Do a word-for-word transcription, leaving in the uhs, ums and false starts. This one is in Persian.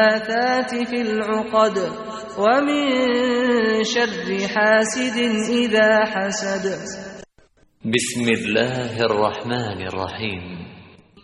النفاثات في العقد ومن شر حاسد إذا حسد. بسم الله الرحمن الرحیم.